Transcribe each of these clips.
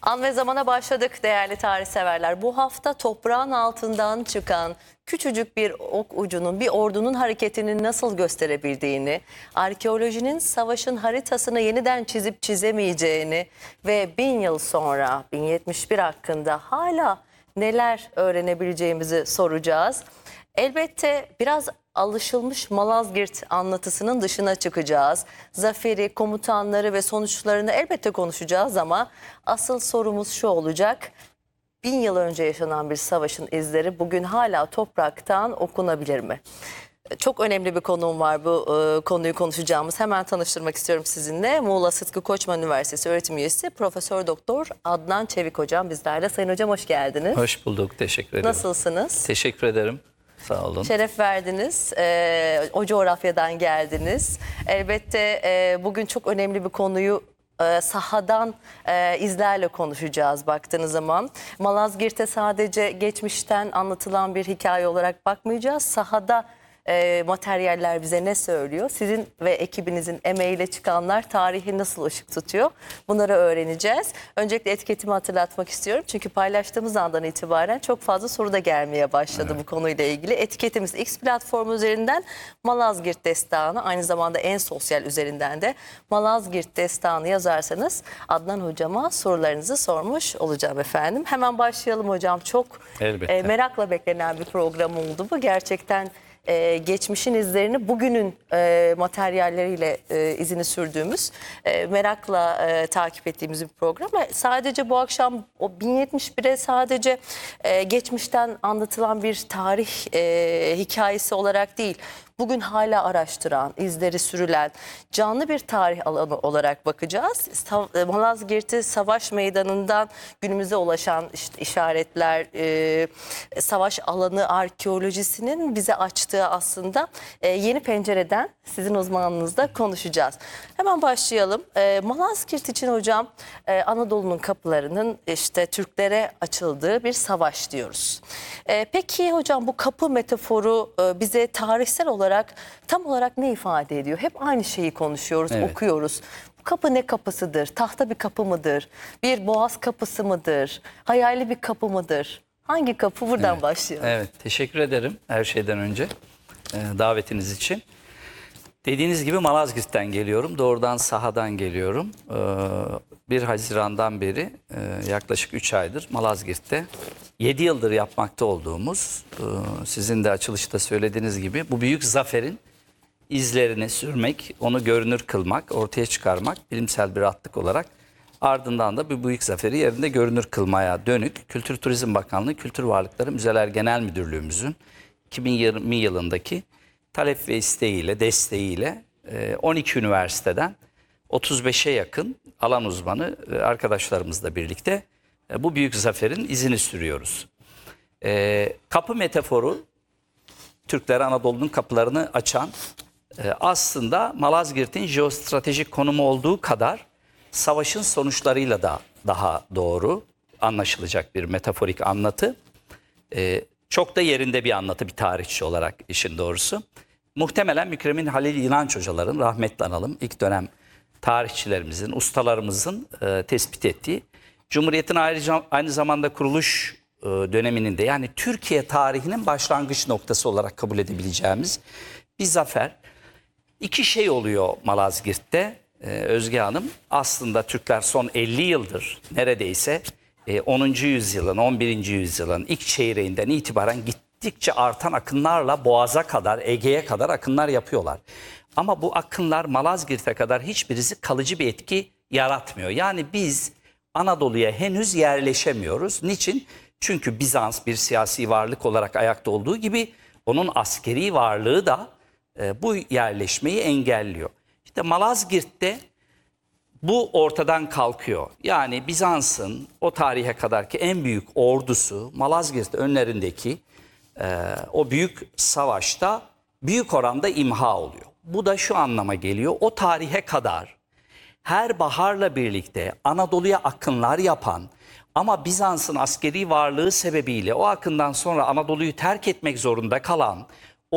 An ve zamana başladık değerli tarih severler. Bu hafta toprağın altından çıkan küçücük bir ok ucunun bir ordunun hareketini nasıl gösterebildiğini, arkeolojinin savaşın haritasını yeniden çizip çizemeyeceğini ve 1000 yıl sonra 1071 hakkında hala neler öğrenebileceğimizi soracağız. Elbette biraz alışılmış Malazgirt anlatısının dışına çıkacağız. Zaferi, komutanları ve sonuçlarını elbette konuşacağız ama asıl sorumuz şu olacak. 1000 yıl önce yaşanan bir savaşın izleri bugün hala topraktan okunabilir mi? Çok önemli bir konuğum var bu konuyu konuşacağımız. Hemen tanıştırmak istiyorum sizinle. Muğla Sıtkı Koçman Üniversitesi öğretim üyesi Profesör Doktor Adnan Çevik hocam bizlerle. Sayın hocam hoş geldiniz. Hoş bulduk, teşekkür ederim. Nasılsınız? Teşekkür ederim, sağ olun. Şeref verdiniz, o coğrafyadan geldiniz. Elbette bugün çok önemli bir konuyu sahadan izlerle konuşacağız baktığınız zaman. Malazgirt'e sadece geçmişten anlatılan bir hikaye olarak bakmayacağız. Sahada materyaller bize ne söylüyor? Sizin ve ekibinizin emeğiyle çıkanlar tarihi nasıl ışık tutuyor? Bunları öğreneceğiz. Öncelikle etiketimi hatırlatmak istiyorum. Çünkü paylaştığımız andan itibaren çok fazla soru da gelmeye başladı bu konuyla ilgili. Etiketimiz X platformu üzerinden Malazgirt Destanı, aynı zamanda En Sosyal üzerinden de Malazgirt Destanı yazarsanız Adnan hocama sorularınızı sormuş olacağım efendim. Hemen başlayalım hocam. Çok merakla beklenen bir program oldu bu. Gerçekten geçmişin izlerini bugünün materyalleriyle izini sürdüğümz, merakla takip ettiğimiz bir program. Sadece bu akşam o 1071'e sadece geçmişten anlatılan bir tarih hikayesi olarak değil, bugün hala araştıran, izleri sürülen canlı bir tarih alanı olarak bakacağız. Malazgirt'i savaş meydanından günümüze ulaşan işte işaretler, savaş alanı arkeolojisinin bize açtığı aslında yeni pencereden sizin uzmanlığınızda konuşacağız. Hemen başlayalım. Malazgirt için hocam Anadolu'nun kapılarının işte Türklere açıldığı bir savaş diyoruz. Peki hocam bu kapı metaforu bize tarihsel olarak tam olarak ne ifade ediyor? Hep aynı şeyi konuşuyoruz, okuyoruz. Bu kapı ne kapısıdır? Tahta bir kapı mıdır? Bir boğaz kapısı mıdır? Hayali bir kapı mıdır? Hangi kapı? Buradan başlayalım. Evet, teşekkür ederim her şeyden önce davetiniz için. Dediğiniz gibi Malazgirt'ten geliyorum. Doğrudan sahadan geliyorum. 1 Haziran'dan beri yaklaşık 3 aydır Malazgirt'te 7 yıldır yapmakta olduğumuz, sizin de açılışta söylediğiniz gibi bu büyük zaferin izlerini sürmek, onu görünür kılmak, ortaya çıkarmak bilimsel bir rahatlık olarak, ardından da bu büyük zaferi yerinde görünür kılmaya dönük Kültür Turizm Bakanlığı Kültür Varlıkları Müzeler Genel Müdürlüğümüzün 2020 yılındaki talep ve isteğiyle, desteğiyle 12 üniversiteden 35'e yakın alan uzmanı arkadaşlarımızla birlikte bu büyük zaferin izini sürüyoruz. Kapı metaforu, Türklere Anadolu'nun kapılarını açan, aslında Malazgirt'in jeostratejik konumu olduğu kadar savaşın sonuçlarıyla da daha doğru anlaşılacak bir metaforik anlatı. Çok da yerinde bir anlatı bir tarihçi olarak işin doğrusu. Muhtemelen Mükremin Halil İnanç hocaların, rahmetli analım, ilk dönem tarihçilerimizin, ustalarımızın tespit ettiği, Cumhuriyet'in aynı zamanda kuruluş döneminin de, yani Türkiye tarihinin başlangıç noktası olarak kabul edebileceğimiz bir zafer. İki şey oluyor Malazgirt'te Özge Hanım. Aslında Türkler son 50 yıldır neredeyse 10. yüzyılın, 11. yüzyılın ilk çeyreğinden itibaren gittikçe artan akınlarla Boğaz'a kadar, Ege'ye kadar akınlar yapıyorlar. Ama bu akınlar Malazgirt'e kadar hiçbirisi kalıcı bir etki yaratmıyor. Yani biz Anadolu'ya henüz yerleşemiyoruz. Niçin? Çünkü Bizans bir siyasi varlık olarak ayakta olduğu gibi onun askeri varlığı da bu yerleşmeyi engelliyor. İşte Malazgirt'te bu ortadan kalkıyor. Yani Bizans'ın o tarihe kadarki en büyük ordusu Malazgirt önlerindeki o büyük savaşta büyük oranda imha oluyor. Bu da şu anlama geliyor: o tarihe kadar her baharla birlikte Anadolu'ya akınlar yapan ama Bizans'ın askeri varlığı sebebiyle o akından sonra Anadolu'yu terk etmek zorunda kalan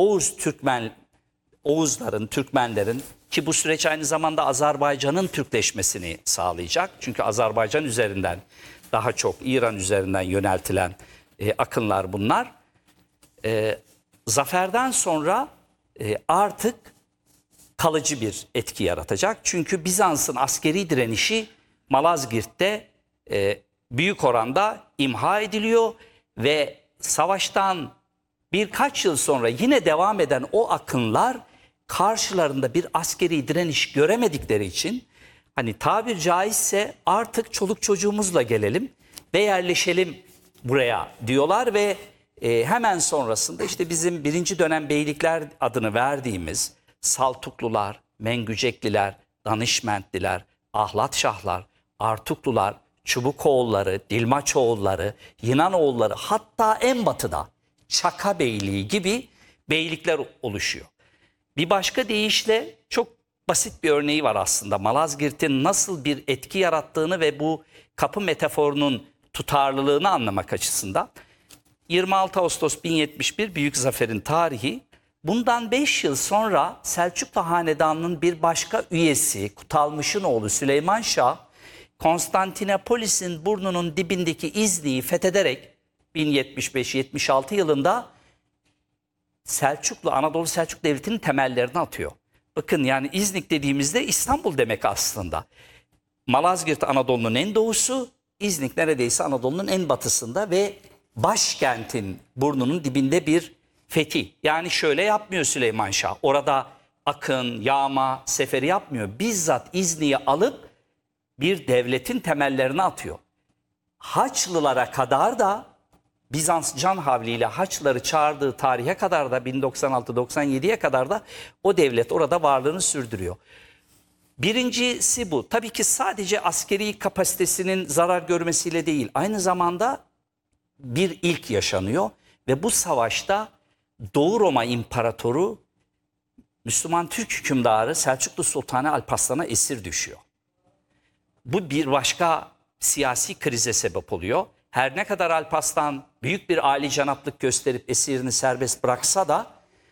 Oğuzların, Türkmenlerin, ki bu süreç aynı zamanda Azerbaycan'ın Türkleşmesini sağlayacak. Çünkü Azerbaycan üzerinden daha çok İran üzerinden yöneltilen akınlar bunlar. Zaferden sonra artık kalıcı bir etki yaratacak. Çünkü Bizans'ın askeri direnişi Malazgirt'te büyük oranda imha ediliyor ve savaştan birkaç yıl sonra yine devam eden o akınlar karşılarında bir askeri direniş göremedikleri için, hani tabir caizse artık çoluk çocuğumuzla gelelim ve yerleşelim buraya diyorlar ve hemen sonrasında işte bizim birinci dönem beylikler adını verdiğimiz Saltuklular, Mengücekliler, Danışmentliler, Ahlatşahlar, Artuklular, Çubukoğulları, Dilmaçoğulları, Yınanoğulları, hatta en batıda Çaka Beyliği gibi beylikler oluşuyor. Bir başka deyişle çok basit bir örneği var aslında. Malazgirt'in nasıl bir etki yarattığını ve bu kapı metaforunun tutarlılığını anlamak açısından. 26 Ağustos 1071 Büyük Zafer'in tarihi. Bundan 5 yıl sonra Selçuklu Hanedanı'nın bir başka üyesi Kutalmış'ın oğlu Süleyman Şah, Konstantinopolis'in burnunun dibindeki İznik'i fethederek 1075-76 yılında Anadolu Selçuklu Devleti'nin temellerini atıyor. Bakın, yani İznik dediğimizde İstanbul demek aslında. Malazgirt Anadolu'nun en doğusu, İznik neredeyse Anadolu'nun en batısında ve başkentin burnunun dibinde bir fetih. Yani şöyle yapmıyor Süleyman Şah. Orada akın, yağma, seferi yapmıyor. Bizzat İznik'i alıp bir devletin temellerini atıyor. Haçlılara kadar da, Bizans can havliyle Haçlıları çağırdığı tarihe kadar da 1096-97'ye kadar da o devlet orada varlığını sürdürüyor. Birincisi bu. Tabii ki sadece askeri kapasitesinin zarar görmesiyle değil, aynı zamanda bir ilk yaşanıyor ve bu savaşta Doğu Roma İmparatoru Müslüman Türk hükümdarı Selçuklu Sultanı Alparslan'a esir düşüyor. Bu bir başka siyasi krize sebep oluyor. Her ne kadar Alparslan büyük bir âlicanaplık gösterip esirini serbest bıraksa da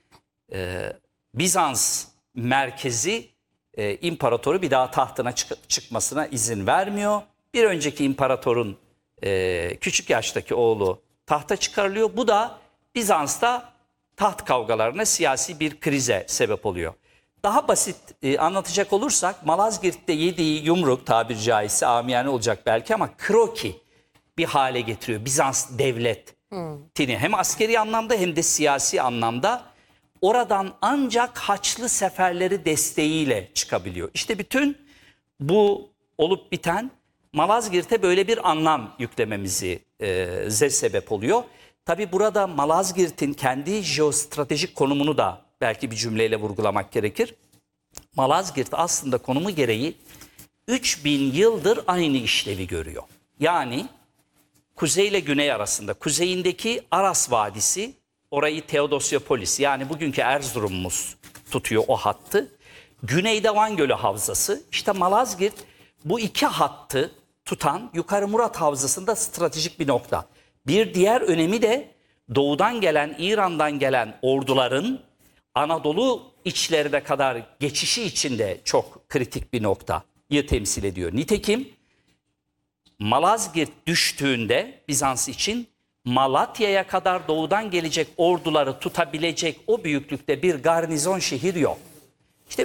Bizans merkezi imparatoru bir daha tahtına çıkmasına izin vermiyor. Bir önceki imparatorun küçük yaştaki oğlu tahta çıkarılıyor. Bu da Bizans'ta taht kavgalarına, siyasi bir krize sebep oluyor. Daha basit anlatacak olursak, Malazgirt'te yediği yumruk, tabiri caizse amiyane olacak belki ama kroki bir hale getiriyor Bizans devletini. Hem askeri anlamda hem de siyasi anlamda. Oradan ancak Haçlı seferleri desteğiyle çıkabiliyor. İşte bütün bu olup biten Malazgirt'e böyle bir anlam yüklememize sebep oluyor. Tabi burada Malazgirt'in kendi jeostratejik konumunu da belki bir cümleyle vurgulamak gerekir. Malazgirt aslında konumu gereği 3000 yıldır aynı işlevi görüyor. Yani kuzey ile güney arasında, kuzeyindeki Aras Vadisi, orayı Teodosyopolis, yani bugünkü Erzurum'umuz tutuyor o hattı. Güneyde Van Gölü Havzası. İşte Malazgirt bu iki hattı tutan Yukarı Murat Havzası'nda stratejik bir nokta. Bir diğer önemi de doğudan gelen, İran'dan gelen orduların Anadolu içlerine kadar geçişi için de çok kritik bir noktayı temsil ediyor. Nitekim Malazgirt düştüğünde Bizans için Malatya'ya kadar doğudan gelecek orduları tutabilecek o büyüklükte bir garnizon şehir yok. İşte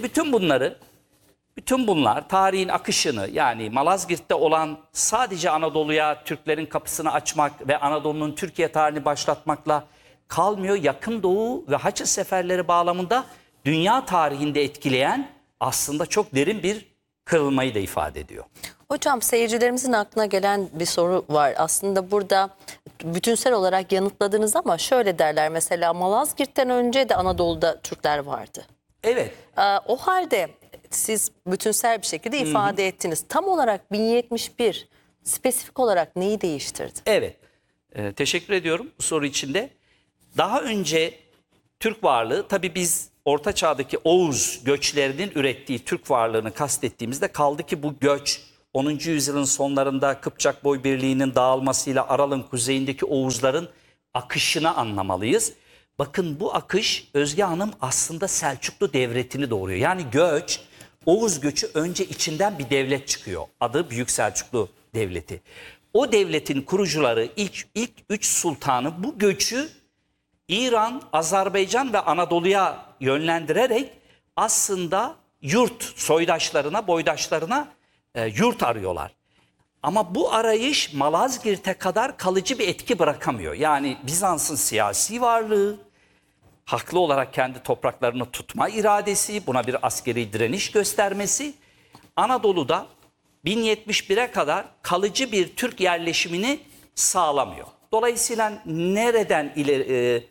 bütün bunlar tarihin akışını, yani Malazgirt'te olan sadece Anadolu'ya Türklerin kapısını açmak ve Anadolu'nun Türkiye tarihini başlatmakla kalmıyor. Yakın Doğu ve Haçlı seferleri bağlamında dünya tarihinde etkileyen aslında çok derin bir kırılmayı da ifade ediyor. Hocam, seyircilerimizin aklına gelen bir soru var. Aslında burada bütünsel olarak yanıtladınız ama şöyle derler, mesela Malazgirt'ten önce de Anadolu'da Türkler vardı. Evet. O halde siz bütünsel bir şekilde ifade ettiniz. Tam olarak 1071 spesifik olarak neyi değiştirdi? Evet. Teşekkür ediyorum bu soru için de. Daha önce Türk varlığı, tabii biz Orta Çağ'daki Oğuz göçlerinin ürettiği Türk varlığını kastettiğimizde, kaldı ki bu göç 10. yüzyılın sonlarında Kıpçak Boy Birliği'nin dağılmasıyla Aral'ın kuzeyindeki Oğuzların akışını anlamalıyız. Bakın, bu akış, Özge Hanım, aslında Selçuklu devletini doğuruyor. Yani göç, Oğuz göçü, önce içinden bir devlet çıkıyor. Adı Büyük Selçuklu Devleti. o devletin kurucuları ilk üç sultanı bu göçü İran, Azerbaycan ve Anadolu'ya yönlendirerek aslında soydaşlarına, boydaşlarına yurt arıyorlar. Ama bu arayış Malazgirt'e kadar kalıcı bir etki bırakamıyor. Yani Bizans'ın siyasi varlığı, haklı olarak kendi topraklarını tutma iradesi, buna bir askeri direniş göstermesi, Anadolu'da 1071'e kadar kalıcı bir Türk yerleşimini sağlamıyor. Dolayısıyla nereden ileri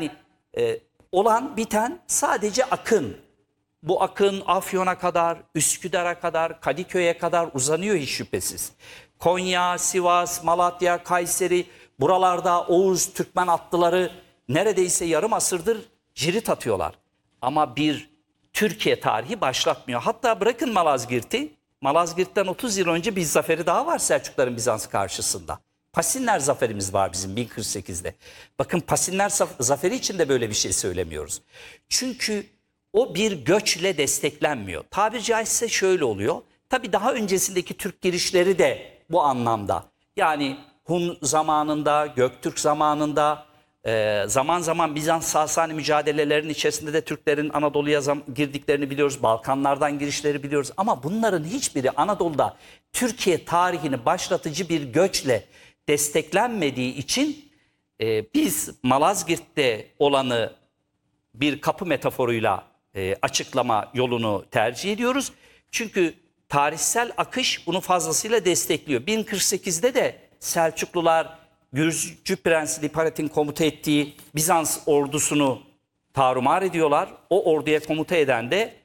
olan biten sadece akın. Bu akın Afyon'a kadar, Üsküdar'a kadar, Kadıköy'e kadar uzanıyor hiç şüphesiz. Konya, Sivas, Malatya, Kayseri, buralarda Oğuz, Türkmen atlıları neredeyse yarım asırdır cirit atıyorlar. Ama bir Türkiye tarihi başlatmıyor. Hatta bırakın Malazgirt'i, Malazgirt'ten 30 yıl önce bir zaferi daha var Selçukluların Bizans karşısında. Pasinler zaferimiz var bizim 1048'de. Bakın Pasinler zaferi için de böyle bir şey söylemiyoruz. Çünkü o bir göçle desteklenmiyor. Tabiri caizse şöyle oluyor. Tabii daha öncesindeki Türk girişleri de bu anlamda. Yani Hun zamanında, Göktürk zamanında, zaman zaman Bizans-Sasani mücadelelerin içerisinde de Türklerin Anadolu'ya girdiklerini biliyoruz. Balkanlardan girişleri biliyoruz. Ama bunların hiçbiri Anadolu'da Türkiye tarihini başlatıcı bir göçle desteklenmediği için biz Malazgirt'te olanı bir kapı metaforuyla açıklama yolunu tercih ediyoruz. Çünkü tarihsel akış bunu fazlasıyla destekliyor. 1048'de de Selçuklular Gürcü Prensi Liparet'in komuta ettiği Bizans ordusunu tarumar ediyorlar. O orduya komuta eden de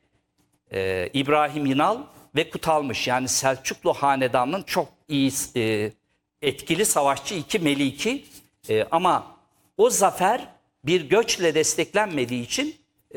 İbrahim İnal ve Kutalmış. Yani Selçuklu hanedanının çok iyi etkili savaşçı iki meliki. Ama o zafer bir göçle desteklenmediği için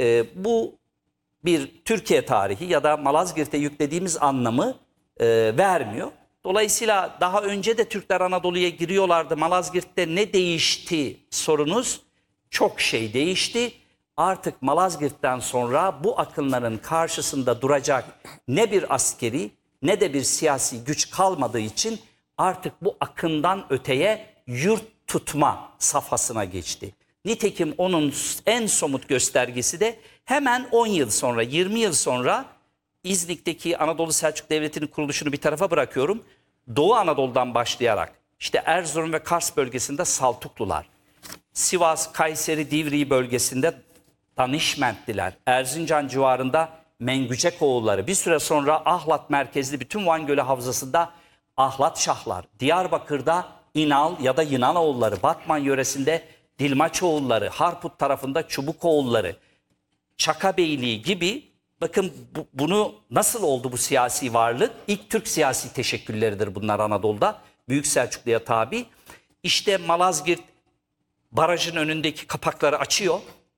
bu bir Türkiye tarihi ya da Malazgirt'e yüklediğimiz anlamı vermiyor. Dolayısıyla daha önce de Türkler Anadolu'ya giriyorlardı. Malazgirt'te ne değişti sorunuz? Çok şey değişti. Artık Malazgirt'ten sonra bu akınların karşısında duracak ne bir askeri ne de bir siyasi güç kalmadığı için artık bu akından öteye yurt tutma safhasına geçti. Nitekim onun en somut göstergesi de hemen 10 yıl sonra, 20 yıl sonra İznik'teki Anadolu Selçuk Devleti'nin kuruluşunu bir tarafa bırakıyorum. Doğu Anadolu'dan başlayarak işte Erzurum ve Kars bölgesinde Saltuklular, Sivas, Kayseri, Divriği bölgesinde Danişmentliler, Erzincan civarında Mengücekoğulları, bir süre sonra Ahlat merkezli bütün Van Gölü havzasında Ahlat Şahlar, Diyarbakır'da İnal ya da Yınanoğulları, Batman yöresinde Dilmaçoğulları, Harput tarafında Çubukoğulları, Çakabeyliği gibi. Bakın bunu nasıl oldu bu siyasi varlık? İlk Türk siyasi teşekkülleridir bunlar Anadolu'da. Büyük Selçuklu'ya tabi. İşte Malazgirt barajın önündeki kapakları açıyor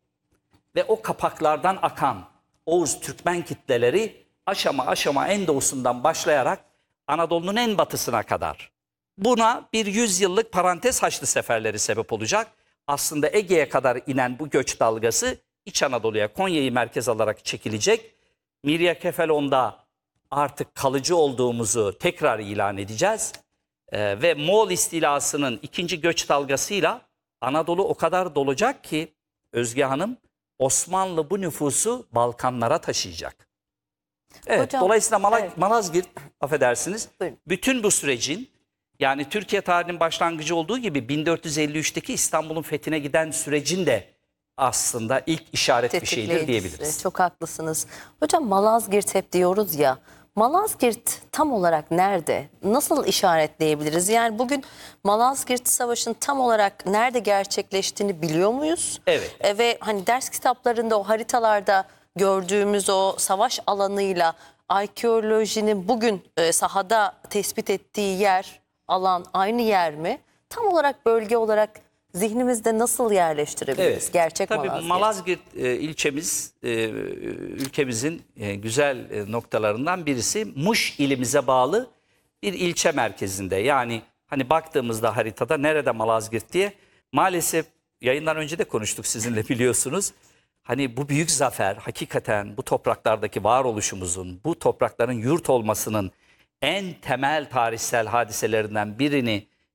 ve o kapaklardan akan Oğuz Türkmen kitleleri aşama aşama en doğusundan başlayarak Anadolu'nun en batısına kadar. Buna bir 100 yıllık parantez Haçlı seferleri sebep olacak. Aslında Ege'ye kadar inen bu göç dalgası İç Anadolu'ya, Konya'yı merkez alarak çekilecek. Mirya Kefalon'da artık kalıcı olduğumuzu tekrar ilan edeceğiz. Ve Moğol istilasının ikinci göç dalgasıyla Anadolu o kadar dolacak ki Özge Hanım, Osmanlı bu nüfusu Balkanlara taşıyacak. Evet, Hocam, dolayısıyla evet. Malazgirt, affedersiniz, Buyurun. bütün bu sürecin, yani Türkiye tarihinin başlangıcı olduğu gibi 1453'teki İstanbul'un fethine giden sürecin de aslında ilk işaret bir şeydir Tetikleyicisi. diyebiliriz. Çok haklısınız. Hocam Malazgirt hep diyoruz ya. Malazgirt tam olarak nerede? Nasıl işaretleyebiliriz? Yani bugün Malazgirt Savaşı'nın tam olarak nerede gerçekleştiğini biliyor muyuz? Evet. Ve hani ders kitaplarında o haritalarda gördüğümüz o savaş alanıyla arkeolojinin bugün sahada tespit ettiği yer, alan aynı yer mi? Tam olarak bölge olarak zihnimizde nasıl yerleştirebiliriz? Evet. Gerçek Tabii Malazgirt. Malazgirt ilçemiz ülkemizin güzel noktalarından birisi. Muş ilimize bağlı bir ilçe merkezinde. Yani hani baktığımızda haritada nerede Malazgirt diye, maalesef yayından önce de konuştuk sizinle biliyorsunuz. Hani bu büyük zafer hakikaten bu topraklardaki varoluşumuzun, bu toprakların yurt olmasının en temel tarihsel hadiselerinden birini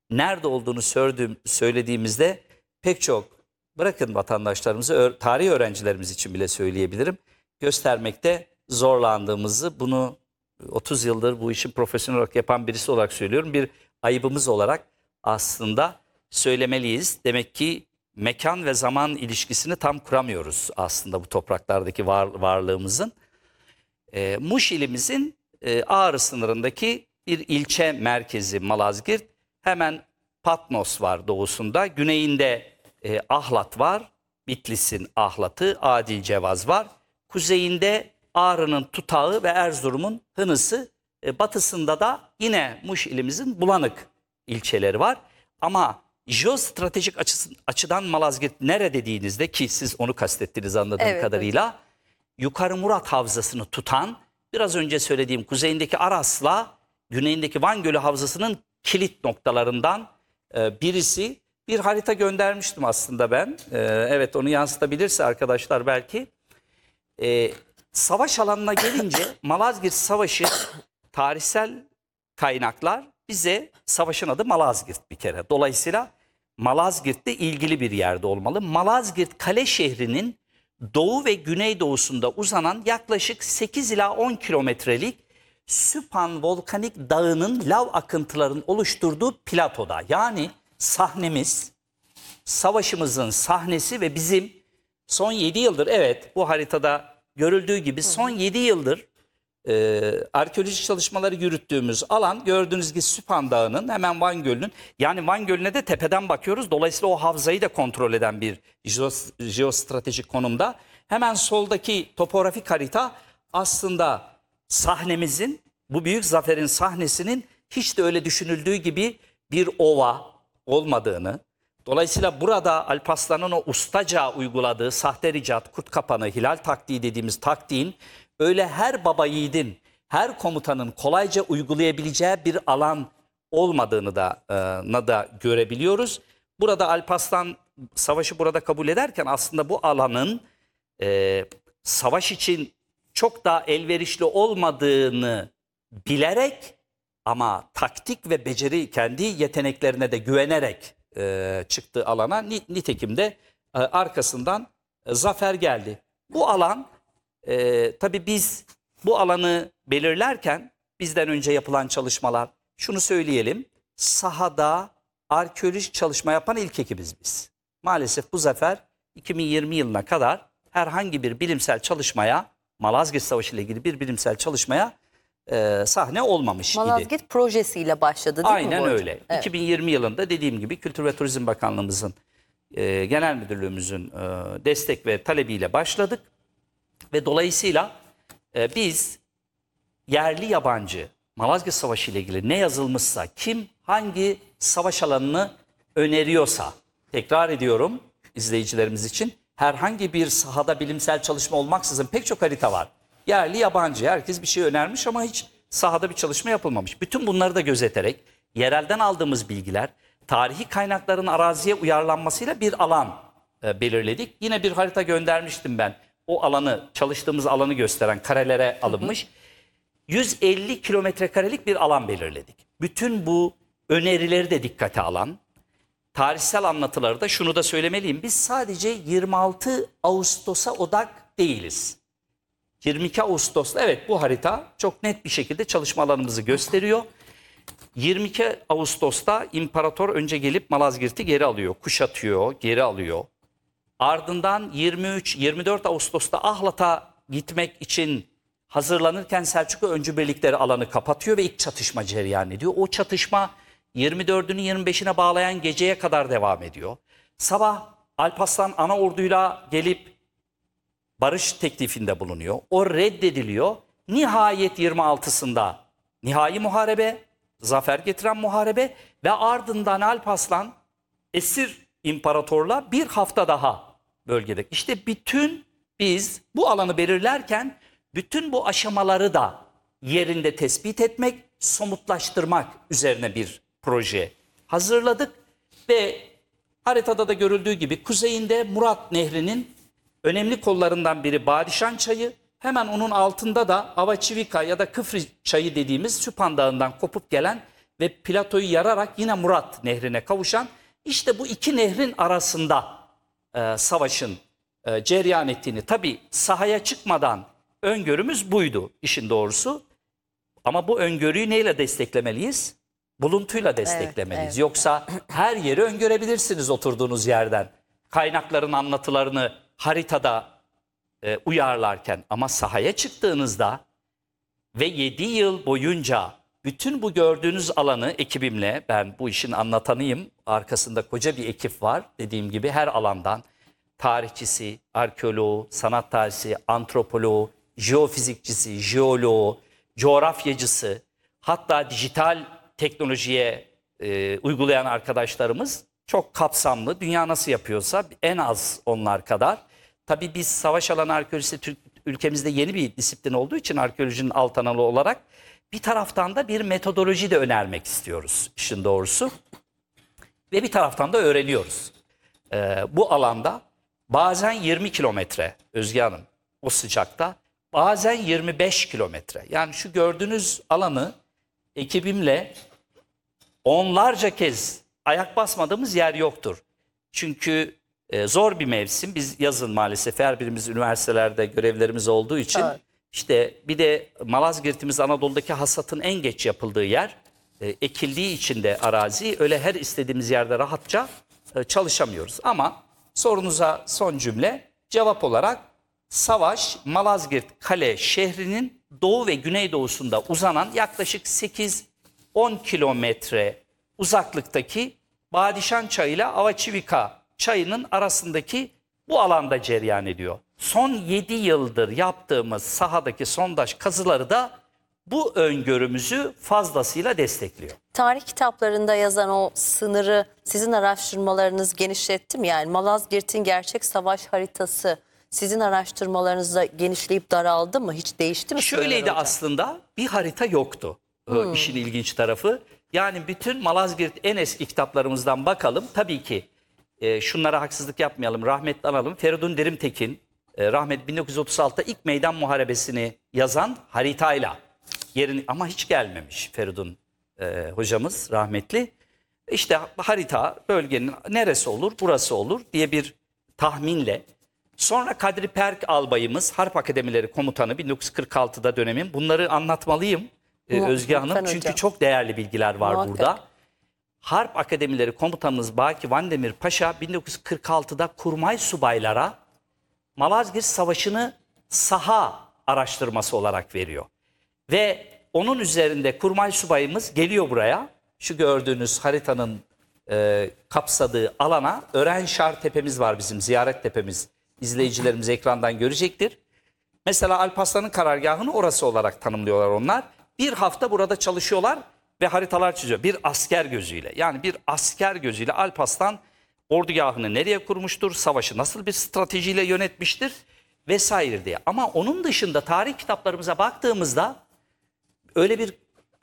nerede olduğunu söylediğimizde pek çok, bırakın vatandaşlarımızı, tarih öğrencilerimiz için bile söyleyebilirim, göstermekte zorlandığımızı, bunu 30 yıldır bu işi profesyonel olarak yapan birisi olarak söylüyorum. Bir ayıbımız olarak aslında söylemeliyiz. Demek ki mekan ve zaman ilişkisini tam kuramıyoruz aslında bu topraklardaki varlığımızın. Muş ilimizin Ağrı sınırındaki bir ilçe merkezi Malazgirt. Hemen Patnos var doğusunda. Güneyinde Ahlat var. Bitlis'in Ahlat'ı, Adilcevaz var. Kuzeyinde Ağrı'nın Tutağı ve Erzurum'un Hınısı. Batısında da yine Muş ilimizin Bulanık ilçeleri var. Ama jeostratejik açıdan Malazgirt nere dediğinizde, ki siz onu kastettiniz anladığım kadarıyla, Yukarı Murat Havzası'nı tutan, biraz önce söylediğim kuzeyindeki Aras'la güneyindeki Van Gölü Havzası'nın kilit noktalarından birisi. Bir harita göndermiştim aslında ben. Evet, onu yansıtabilirse arkadaşlar belki. Savaş alanına gelince Malazgirt Savaşı, tarihsel kaynaklar bize savaşın adı Malazgirt bir kere. Dolayısıyla Malazgirt'te ilgili bir yerde olmalı. Malazgirt kale şehrinin doğu ve güneydoğusunda uzanan yaklaşık 8 ila 10 kilometrelik Süphan Volkanik Dağı'nın lav akıntılarının oluşturduğu platoda. Yani sahnemiz, savaşımızın sahnesi ve bizim son 7 yıldır, evet bu haritada görüldüğü gibi son 7 yıldır arkeolojik çalışmaları yürüttüğümüz alan, gördüğünüz gibi Süphan Dağı'nın hemen Van Gölü'nün, yani Van Gölü'ne de tepeden bakıyoruz. Dolayısıyla o havzayı da kontrol eden bir jeostratejik konumda. Hemen soldaki topografik harita aslında sahnemizin, bu büyük zaferin sahnesinin hiç de öyle düşünüldüğü gibi bir ova olmadığını, dolayısıyla burada Alparslan'ın o ustaca uyguladığı sahte ricat, kurt kapanı, hilal taktiği dediğimiz taktiğin öyle her baba yiğidin, her komutanın kolayca uygulayabileceği bir alan olmadığını da görebiliyoruz. Burada Alparslan savaşı burada kabul ederken aslında bu alanın savaş için çok daha elverişli olmadığını bilerek, ama taktik ve beceri, kendi yeteneklerine de güvenerek çıktığı alana, nitekim de arkasından zafer geldi. Bu alan, tabii biz bu alanı belirlerken bizden önce yapılan çalışmalar, şunu söyleyelim, sahada arkeolojik çalışma yapan ilk ekibiz biz. Maalesef bu zafer 2020 yılına kadar herhangi bir bilimsel çalışmaya, Malazgirt Savaşı ile ilgili bir bilimsel çalışmaya sahne olmamış idi. Malazgirt projesiyle başladı değil mi? Aynen öyle. Evet. 2020 yılında dediğim gibi Kültür ve Turizm Bakanlığımızın, Genel Müdürlüğümüzün destek ve talebiyle başladık. Ve dolayısıyla biz yerli yabancı Malazgirt Savaşı ile ilgili ne yazılmışsa, kim hangi savaş alanını öneriyorsa, tekrar ediyorum izleyicilerimiz için, herhangi bir sahada bilimsel çalışma olmaksızın pek çok harita var. Yerli yabancı herkes bir şey önermiş ama hiç sahada bir çalışma yapılmamış. Bütün bunları da gözeterek yerelden aldığımız bilgiler, tarihi kaynakların araziye uyarlanmasıyla bir alan belirledik. Yine bir harita göndermiştim ben. O alanı, çalıştığımız alanı gösteren karelere alınmış. 150 kilometre karelik bir alan belirledik. Bütün bu önerileri de dikkate alan, tarihsel anlatıları da, şunu da söylemeliyim, biz sadece 26 Ağustos'a odak değiliz. 22 Ağustos'ta, evet bu harita çok net bir şekilde çalışma alanımızı gösteriyor. 22 Ağustos'ta imparator önce gelip Malazgirt'i geri alıyor, kuşatıyor, geri alıyor. Ardından 23-24 Ağustos'ta Ahlat'a gitmek için hazırlanırken Selçuklu öncü birlikleri alanı kapatıyor ve ilk çatışma cereyan ediyor. O çatışma 24'ünü 25'ine bağlayan geceye kadar devam ediyor. Sabah Alparslan ana orduyla gelip barış teklifinde bulunuyor. O reddediliyor. Nihayet 26'sında nihai muharebe, zafer getiren muharebe ve ardından Alparslan esir imparatorla bir hafta daha bölgede. İşte bütün biz bu alanı belirlerken bütün bu aşamaları da yerinde tespit etmek, somutlaştırmak üzerine bir proje hazırladık ve haritada da görüldüğü gibi kuzeyinde Murat Nehri'nin önemli kollarından biri Badişan Çayı, hemen onun altında da Avaçivika ya da Kıfri Çayı dediğimiz Süphan Dağı'ndan kopup gelen ve platoyu yararak yine Murat Nehri'ne kavuşan, işte bu iki nehrin arasında savaşın cereyan ettiğini, tabii sahaya çıkmadan öngörümüz buydu işin doğrusu. Ama bu öngörüyü neyle desteklemeliyiz? Buluntuyla desteklemeliyiz. Evet. Yoksa her yeri öngörebilirsiniz oturduğunuz yerden. Kaynakların anlatılarını haritada uyarlarken, ama sahaya çıktığınızda ve 7 yıl boyunca bütün bu gördüğünüz alanı ekibimle, ben bu işin anlatanıyım, arkasında koca bir ekip var dediğim gibi, her alandan tarihçisi, arkeoloğu, sanat tarihçisi, antropoloğu, jeofizikçisi, jeoloğu, coğrafyacısı, hatta dijital teknolojiye uygulayan arkadaşlarımız çok kapsamlı. Dünya nasıl yapıyorsa en az onlar kadar. Tabii biz savaş alanı arkeolojisi ülkemizde yeni bir disiplin olduğu için arkeolojinin alt kanalı olarak bir taraftan da bir metodoloji de önermek istiyoruz işin doğrusu. Ve bir taraftan da öğreniyoruz. Bu alanda bazen 20 kilometre Özge Hanım o sıcakta, bazen 25 kilometre. Yani şu gördüğünüz alanı ekibimle onlarca kez ayak basmadığımız yer yoktur. Çünkü zor bir mevsim. Biz yazın maalesef her birimiz üniversitelerde görevlerimiz olduğu için, Evet. işte bir de Malazgirt'imiz Anadolu'daki hasatın en geç yapıldığı yer. Ekildiği için de arazi, öyle her istediğimiz yerde rahatça çalışamıyoruz. Ama sorunuza son cümle cevap olarak, savaş Malazgirt Kale şehrinin doğu ve güneydoğusunda uzanan yaklaşık 8-10 kilometre uzaklıktaki Badişan Çayı ile Avaçivika Çayı'nın arasındaki bu alanda cereyan ediyor. Son 7 yıldır yaptığımız sahadaki sondaj kazıları da bu öngörümüzü fazlasıyla destekliyor. Tarih kitaplarında yazan o sınırı sizin araştırmalarınız genişletti mi? Yani Malazgirt'in gerçek savaş haritası sizin araştırmalarınızda genişleyip daraldı mı? Hiç değişti mi? Şöyleydi sınırlar hocam? aslında, bir harita yoktu. İşin ilginç tarafı. Yani bütün Malazgirt en eski kitaplarımızdan bakalım. Tabii ki şunlara haksızlık yapmayalım, rahmetli analım. Feridun Dirimtekin, rahmet 1936'da ilk meydan muharebesini yazan haritayla yerini, ama hiç gelmemiş Feridun hocamız rahmetli. İşte harita bölgenin neresi olur, burası olur diye bir tahminle. Sonra Kadri Perk albayımız, Harp Akademileri Komutanı 1946'da dönemin, bunları anlatmalıyım Özge Hanım. Lütfen Çünkü hocam. çok değerli bilgiler var Muhakkak. burada. Harp Akademileri Komutanımız Baki Vandemir Paşa 1946'da kurmay subaylara Malazgirt Savaşı'nı saha araştırması olarak veriyor. Ve onun üzerinde kurmay subayımız geliyor buraya. Şu gördüğünüz haritanın kapsadığı alana, Örenşar tepemiz var bizim, ziyaret tepemiz. İzleyicilerimiz ekrandan görecektir. Mesela Alparslan'ın karargahını orası olarak tanımlıyorlar onlar. Bir hafta burada çalışıyorlar ve haritalar çiziyor. Bir asker gözüyle, yani bir asker gözüyle Alparslan ordugahını nereye kurmuştur, savaşı nasıl bir stratejiyle yönetmiştir vesaire diye. Ama onun dışında tarih kitaplarımıza baktığımızda öyle bir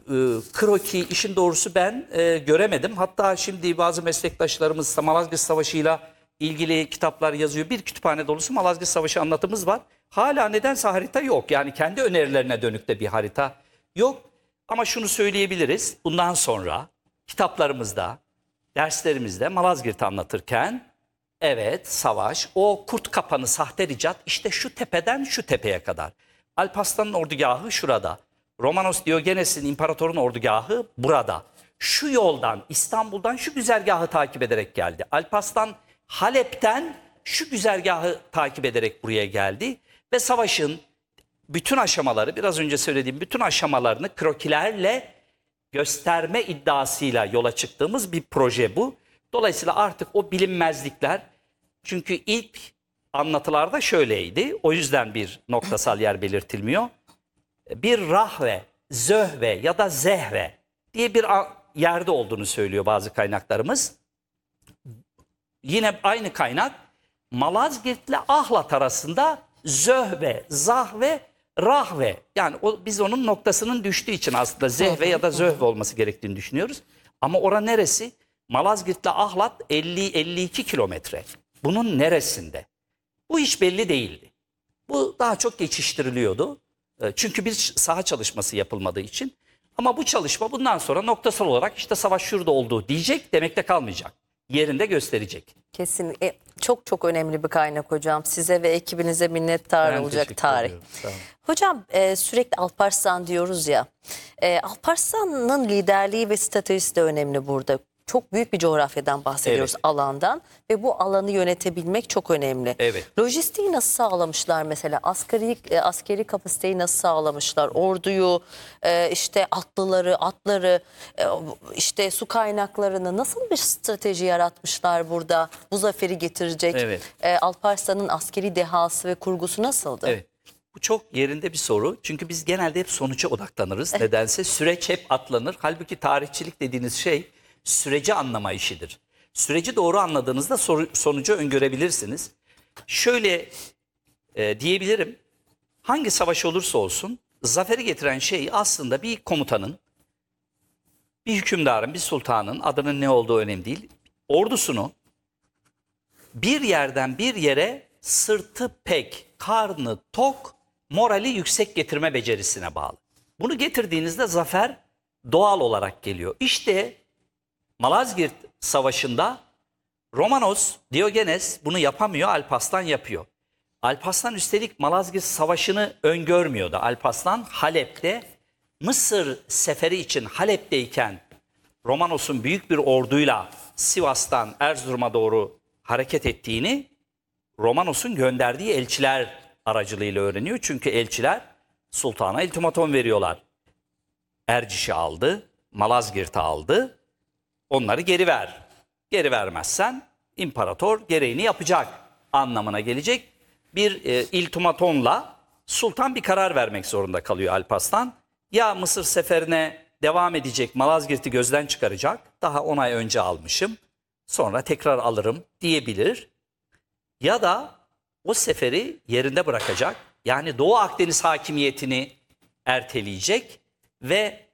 kroki, işin doğrusu ben göremedim. Hatta şimdi bazı meslektaşlarımız Malazgirt Savaşı'yla ilgili kitaplar yazıyor. Bir kütüphane dolusu Malazgirt Savaşı anlatımız var. Hala nedense harita yok. Yani kendi önerilerine dönük de bir harita yok. Ama şunu söyleyebiliriz. Bundan sonra kitaplarımızda, derslerimizde Malazgirt'i anlatırken, evet savaş, o kurt kapanı sahte ricat işte şu tepeden şu tepeye kadar. Alparslan'ın ordugahı şurada. Romanos Diogenes'in, imparatorun ordugahı burada. Şu yoldan, İstanbul'dan şu güzergahı takip ederek geldi. Alparslan Halep'ten şu güzergahı takip ederek buraya geldi. Ve savaşın bütün aşamaları, biraz önce söylediğim bütün aşamalarını krokilerle gösterme iddiasıyla yola çıktığımız bir proje bu. Dolayısıyla artık o bilinmezlikler, çünkü ilk anlatılarda şöyleydi, o yüzden bir noktasal yer belirtilmiyor. Bir rahve, zöhve ya da zehve diye bir yerde olduğunu söylüyor bazı kaynaklarımız. Yine aynı kaynak Malazgirt ile Ahlat arasında zöhve, zahve, rahve. Yani biz onun noktasının düştüğü için aslında zehve ya da zöhve olması gerektiğini düşünüyoruz. Ama ora neresi? Malazgirt ile Ahlat 50-52 kilometre. Bunun neresinde? Bu hiç belli değildi. Bu daha çok geçiştiriliyordu. Çünkü bir saha çalışması yapılmadığı için. Ama bu çalışma bundan sonra noktasal olarak işte savaş şurada oldu diyecek, demekte kalmayacak. Yerinde gösterecek. Kesin. Çok çok önemli bir kaynak hocam. Size ve ekibinize minnettar Ben olacak teşekkür tarih. ediyorum. Sağ olun. Hocam sürekli Alparslan diyoruz ya. Alparslan'ın liderliği ve stratejisi de önemli burada. Çok büyük bir coğrafyadan bahsediyoruz, Evet. alandan ve bu alanı yönetebilmek çok önemli. Evet. Lojistiği nasıl sağlamışlar mesela? Askeri kapasiteyi nasıl sağlamışlar? Orduyu, işte atları, işte su kaynaklarını nasıl bir strateji yaratmışlar burada? Bu zaferi getirecek. Evet. Alparslan'ın askeri dehası ve kurgusu nasıldı? Evet. Bu çok yerinde bir soru. Çünkü biz genelde hep sonuca odaklanırız. Nedense süreç hep atlanır. Halbuki tarihçilik dediğiniz şey süreci anlama işidir. Süreci doğru anladığınızda sonucu öngörebilirsiniz. Şöyle diyebilirim. Hangi savaş olursa olsun zaferi getiren şey aslında bir komutanın, bir hükümdarın, bir sultanın, adının ne olduğu önemli değil, ordusunu bir yerden bir yere sırtı pek, karnı tok, morali yüksek getirme becerisine bağlı. Bunu getirdiğinizde zafer doğal olarak geliyor. İşte Malazgirt Savaşı'nda Romanos, Diogenes bunu yapamıyor, Alparslan yapıyor. Alparslan üstelik Malazgirt Savaşı'nı öngörmüyordu. Alparslan Halep'te, Mısır seferi için Halep'teyken Romanos'un büyük bir orduyla Sivas'tan Erzurum'a doğru hareket ettiğini Romanos'un gönderdiği elçiler aracılığıyla öğreniyor. Çünkü elçiler sultana ultimatom veriyorlar. Erciş'i aldı, Malazgirt'i aldı, onları geri ver. Geri vermezsen imparator gereğini yapacak anlamına gelecek bir ultimatomla sultan bir karar vermek zorunda kalıyor Alparslan. Ya Mısır seferine devam edecek, Malazgirt'i gözden çıkaracak, daha 10 ay önce almışım, sonra tekrar alırım diyebilir. Ya da o seferi yerinde bırakacak, yani Doğu Akdeniz hakimiyetini erteleyecek ve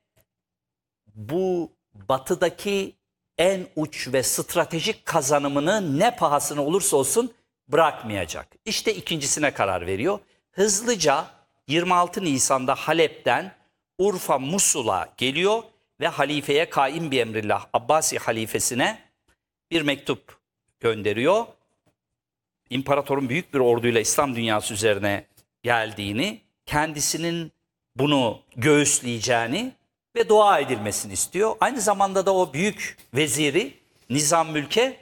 bu batıdaki en uç ve stratejik kazanımını ne pahasına olursa olsun bırakmayacak. İşte ikincisine karar veriyor. Hızlıca 26 Nisan'da Halep'ten Urfa Musul'a geliyor ve halifeye kaim bir emrillah Abbasi halifesine bir mektup gönderiyor. İmparatorun büyük bir orduyla İslam dünyası üzerine geldiğini, kendisinin bunu göğüsleyeceğini ve dua edilmesini istiyor. Aynı zamanda da o büyük veziri Nizam Mülk'e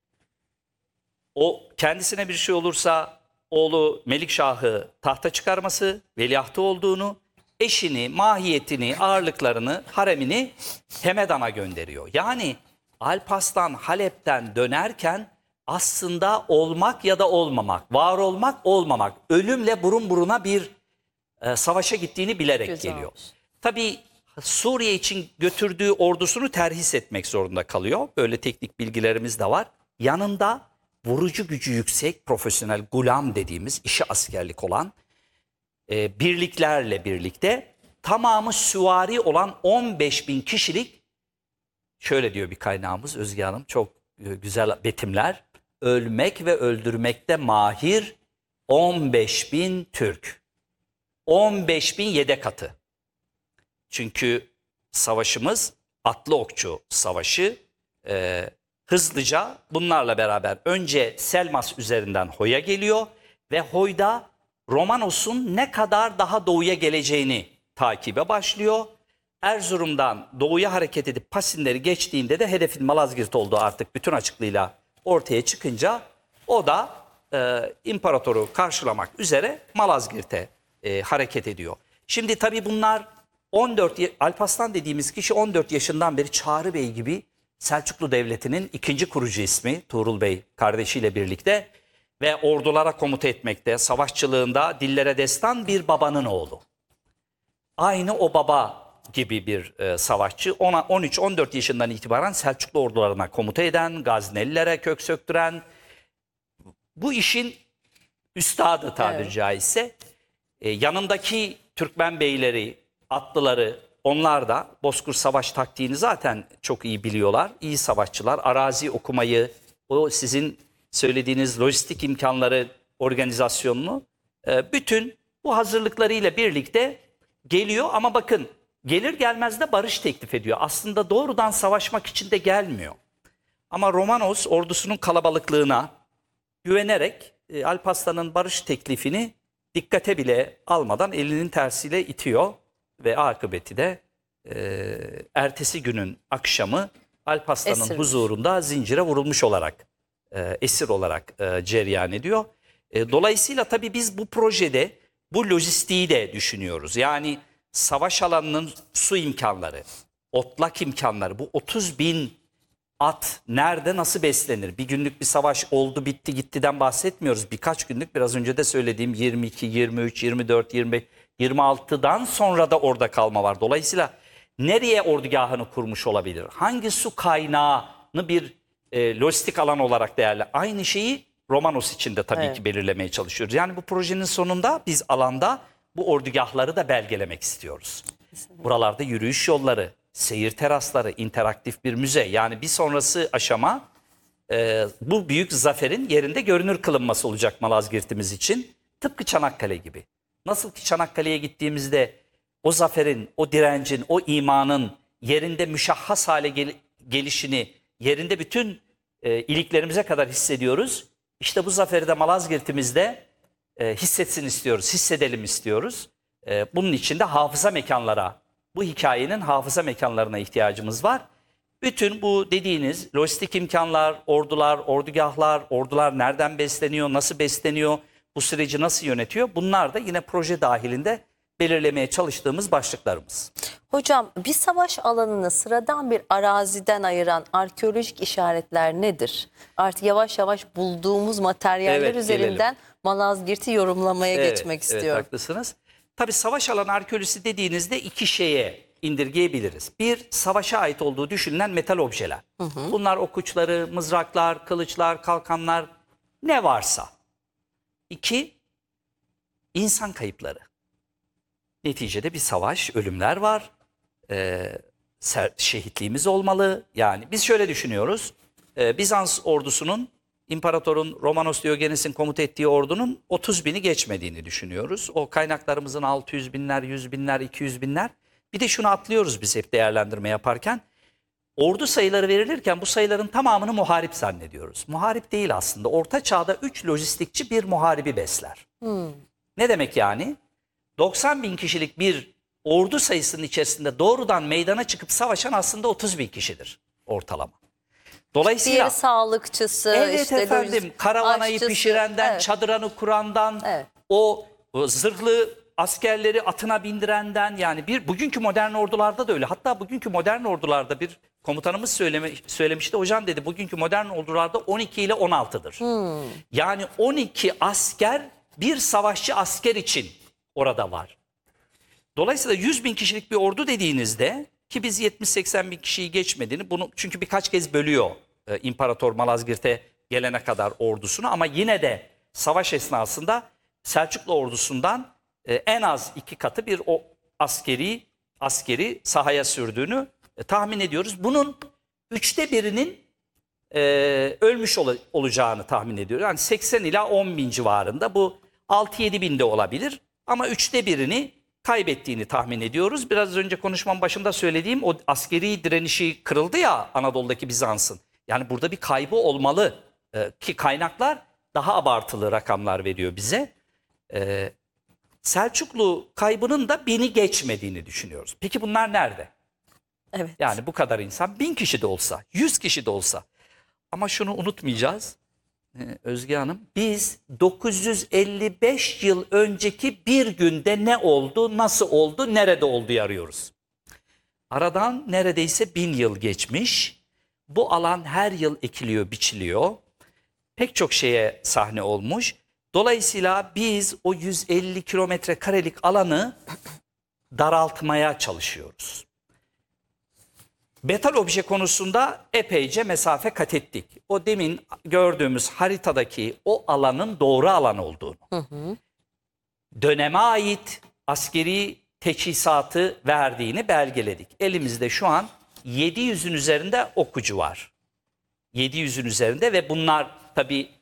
o kendisine bir şey olursa oğlu Melikşah'ı tahta çıkarması, veliahtı olduğunu, eşini, mahiyetini, ağırlıklarını, haremini Hemedan'a gönderiyor. Yani Alparslan Halep'ten dönerken aslında olmak ya da olmamak, var olmak, olmamak, ölümle burun buruna bir savaşa gittiğini bilerek Güzel. geliyor. Tabii Suriye için götürdüğü ordusunu terhis etmek zorunda kalıyor. Böyle teknik bilgilerimiz de var. Yanında vurucu gücü yüksek, profesyonel gulam dediğimiz işi askerlik olan birliklerle birlikte tamamı süvari olan 15 bin kişilik, şöyle diyor bir kaynağımız Özge Hanım, çok güzel betimler. Ölmek ve öldürmekte mahir 15 bin Türk. 15 bin yedek atı. Çünkü savaşımız atlı okçu savaşı. Hızlıca bunlarla beraber önce Selmas üzerinden Hoy'a geliyor ve Hoy'da Romanos'un ne kadar daha doğuya geleceğini takibe başlıyor. Erzurum'dan doğuya hareket edip Pasinleri geçtiğinde de hedefin Malazgirt olduğu artık bütün açıklığıyla ortaya çıkınca o da imparatoru karşılamak üzere Malazgirt'e hareket ediyor. Şimdi tabii bunlar Alparslan dediğimiz kişi 14 yaşından beri Çağrı Bey gibi Selçuklu Devleti'nin ikinci kurucu ismi, Tuğrul Bey kardeşiyle birlikte ve ordulara komuta etmekte, savaşçılığında dillere destan bir babanın oğlu. Aynı o baba gibi bir savaşçı. 13-14 yaşından itibaren Selçuklu ordularına komuta eden, Gaznelilere kök söktüren, bu işin üstadı tabiri Evet. caizse. Yanındaki Türkmen beyleri, atlıları, onlar da Bozkır savaş taktiğini zaten çok iyi biliyorlar. İyi savaşçılar, arazi okumayı, o sizin söylediğiniz lojistik imkanları, organizasyonunu bütün bu hazırlıklarıyla birlikte geliyor. Ama bakın Gelir gelmez de barış teklif ediyor. Aslında doğrudan savaşmak için de gelmiyor. Ama Romanos ordusunun kalabalıklığına güvenerek Alparslan'ın barış teklifini dikkate bile almadan elinin tersiyle itiyor. Ve akıbeti de ertesi günün akşamı Alparslan'ın Esir. huzurunda zincire vurulmuş olarak, esir olarak cereyan ediyor. Dolayısıyla tabii biz bu projede bu lojistiği de düşünüyoruz. Yani savaş alanının su imkanları, otlak imkanları, bu 30 bin at nerede nasıl beslenir? Bir günlük bir savaş oldu bitti gittiden bahsetmiyoruz. Birkaç günlük, biraz önce de söylediğim 22, 23, 24, 25, 26'dan sonra da orada kalma var. Dolayısıyla nereye ordugahını kurmuş olabilir? Hangi su kaynağını bir lojistik alan olarak aynı şeyi Romanos için de tabii ki belirlemeye çalışıyoruz. Yani bu projenin sonunda biz alanda bu ordugahları da belgelemek istiyoruz. Buralarda yürüyüş yolları, seyir terasları, interaktif bir müze. Yani bir sonrası aşama bu büyük zaferin yerinde görünür kılınması olacak Malazgirt'imiz için. Tıpkı Çanakkale gibi. Nasıl ki Çanakkale'ye gittiğimizde o zaferin, o direncin, o imanın yerinde müşahhas hale gelişini, yerinde bütün iliklerimize kadar hissediyoruz. İşte bu zaferi de Malazgirt'imizde hissetsin istiyoruz, hissedelim istiyoruz. Bunun için de hafıza mekanlara, bu hikayenin hafıza mekanlarına ihtiyacımız var. Bütün bu dediğiniz lojistik imkanlar, ordular, ordugahlar, ordular nereden besleniyor, nasıl besleniyor, bu süreci nasıl yönetiyor? Bunlar da yine proje dahilinde belirlemeye çalıştığımız başlıklarımız. Hocam, bir savaş alanını sıradan bir araziden ayıran arkeolojik işaretler nedir? Artık yavaş yavaş bulduğumuz materyaller Evet, üzerinden gelelim. Malazgirt'i yorumlamaya geçmek istiyorum. Evet, haklısınız. Tabii savaş alanı arkeolojisi dediğinizde iki şeye indirgeyebiliriz. Bir, savaşa ait olduğu düşünülen metal objeler. Bunlar okuçları, mızraklar, kılıçlar, kalkanlar, ne varsa. İki, insan kayıpları. Neticede bir savaş, ölümler var. Şehitliğimiz olmalı. Yani biz şöyle düşünüyoruz. Bizans ordusunun, İmparatorun Romanos Diogenes'in komuta ettiği ordunun 30 bini geçmediğini düşünüyoruz. O kaynaklarımızın 600 binler, 100 binler, 200 binler. Bir de şunu atlıyoruz biz hep değerlendirme yaparken. Ordu sayıları verilirken bu sayıların tamamını muharip zannediyoruz. Muharip değil aslında. Orta çağda 3 lojistikçi bir muharibi besler. Ne demek yani? 90 bin kişilik bir ordu sayısının içerisinde doğrudan meydana çıkıp savaşan aslında 30 bin kişidir ortalama. Dolayısıyla Diğeri sağlıkçısı, evet işte efendim, karavanayı aşçısı, pişirenden, evet. çadırını kurandan, Evet. o zırhlı askerleri atına bindirenden, yani bugünkü modern ordularda da öyle. Hatta bugünkü modern ordularda bir komutanımız söylemişti. Hocam dedi, bugünkü modern ordularda 12 ile 16'dır. Yani 12 asker bir savaşçı asker için orada var. Dolayısıyla 100 bin kişilik bir ordu dediğinizde, ki biz 70-80 bin kişiyi geçmediğini, bunu çünkü birkaç kez bölüyor İmparator Malazgirt'e gelene kadar ordusunu, ama yine de savaş esnasında Selçuklu ordusundan en az 2 katı bir o askeri sahaya sürdüğünü tahmin ediyoruz. Bunun 1/3'inin ölmüş olacağını tahmin ediyoruz. Yani 80 ila 10 bin civarında, bu 6-7 bin de olabilir ama 1/3'ini kaybettiğini tahmin ediyoruz. Biraz önce konuşmam başında söylediğim o askeri direnişi kırıldı ya Anadolu'daki Bizans'ın. Yani burada bir kaybı olmalı ki kaynaklar daha abartılı rakamlar veriyor bize. Selçuklu kaybının da 1000'i geçmediğini düşünüyoruz. Peki bunlar nerede? Evet. Yani bu kadar insan, 1000 kişi de olsa, 100 kişi de olsa. Ama şunu unutmayacağız Özge Hanım. Biz 955 yıl önceki bir günde ne oldu, nasıl oldu, nerede olduğu arıyoruz. Aradan neredeyse 1000 yıl geçmiş. Bu alan her yıl ekiliyor, biçiliyor. Pek çok şeye sahne olmuş. Dolayısıyla biz o 150 kilometre karelik alanı daraltmaya çalışıyoruz. Metal obje konusunda epeyce mesafe kat ettik. O demin gördüğümüz haritadaki o alanın doğru alan olduğunu, döneme ait askeri teçhizatı verdiğini belgeledik. Elimizde şu an 700'ün üzerinde okucu var. 700'ün üzerinde ve bunlar tabii